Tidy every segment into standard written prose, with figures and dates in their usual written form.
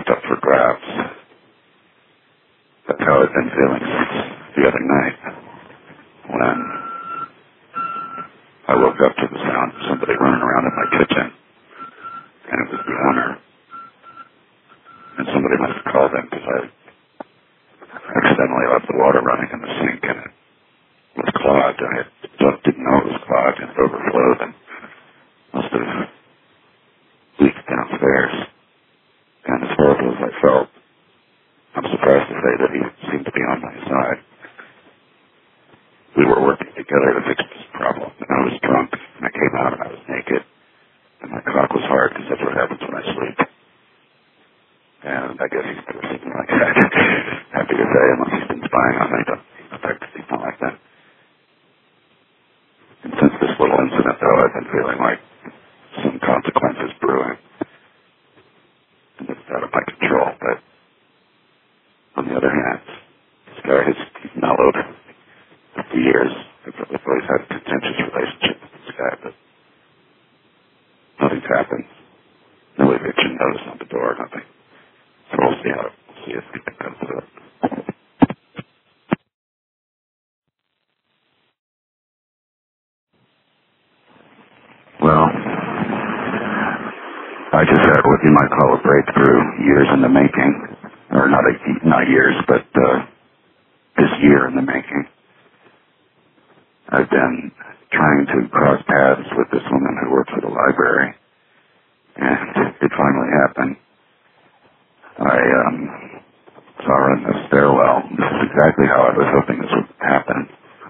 looked up for grabs. That's how I've been feeling since the other night, when I woke up to the sound of somebody running around in my kitchen, and it was the owner. And somebody must have called him because I accidentally left the water running in the sink, and it was clogged. I didn't know it was clogged, and it overflowed, and must have leaked downstairs. And as horrible as I felt, I'm surprised to say that he seemed to be on my side. We were working together to fix this problem, and I was drunk, and I came out and I was naked, and my cock was hard because that's what happens when I sleep. And I guess he's doing something like that. Happy to say, unless he's been spying on me, but he's not like that. And since this little incident, though, I've been feeling like some consequences brewing. And it's out of my control, but on the other hand, this guy has mellowed for years. I've always had a contentious relationship with this guy, but nothing's happened. No eviction notice on the door, nothing. So we'll see if he comes to it. Well, I just had what you might call a breakthrough, years in the making. Or not years, but this year in the making. I've been trying to cross paths with this woman who works at a library, and it finally happened. I saw her in the stairwell. This is exactly how I was hoping this would happen.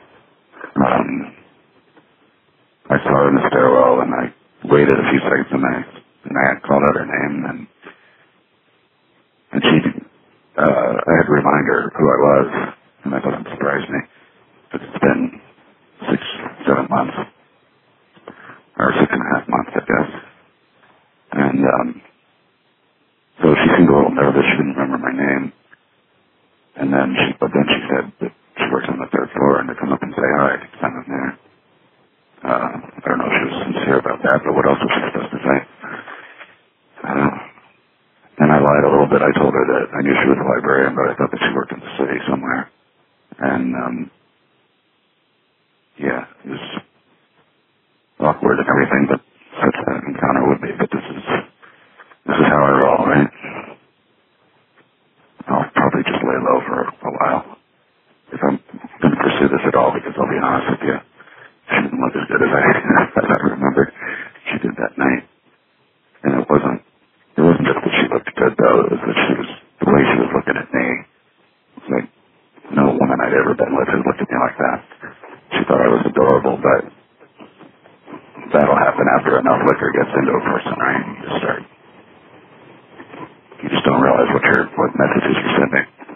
I saw her in the stairwell, and I waited a few seconds, and I had called out her name, and she, I had to remind her who I was, and I thought it surprised me. But it's been 7 months, or 6.5 months, I guess. And so she seemed a little nervous. She didn't remember my name. And then she said that she works on the 3rd floor and to come up and say hi next time I'm there. I don't know if she was sincere about that, but what else was she supposed to say? And I lied a little bit. I told her that I knew she was a librarian, but I thought that she worked in the city somewhere. And yeah, it was awkward and everything, but such an encounter would be. But this is how I roll, right? I'll probably just lay low for a while if I'm going to pursue this at all, because I'll be honest with you, she didn't look as good as I remembered she did that night. And it wasn't just that she looked good, though. It was that the way she was looking at me. It was like no woman I'd ever been with had looked at me like that. She thought I was adorable, but that'll happen after enough liquor gets into a person, right? You just don't realize what messages you're sending.